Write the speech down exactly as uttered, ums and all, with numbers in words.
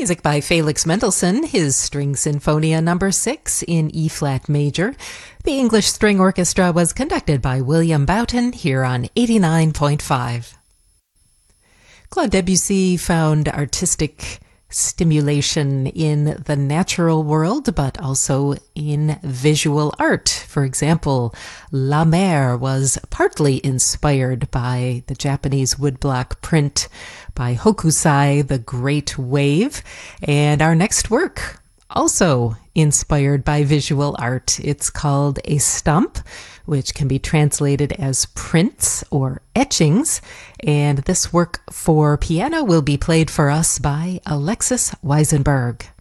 Music by Felix Mendelssohn, his String Sinfonia number six in E-flat major. The English String Orchestra was conducted by William Boughton here on eighty-nine point five. Claude Debussy found artistic stimulation in the natural world, but also in visual art. For example, La Mer was partly inspired by the Japanese woodblock print by Hokusai, The Great Wave. And our next work, also inspired by visual art. It's called A Stump, which can be translated as prints or etchings. And this work for piano will be played for us by Alexis Weisenberg.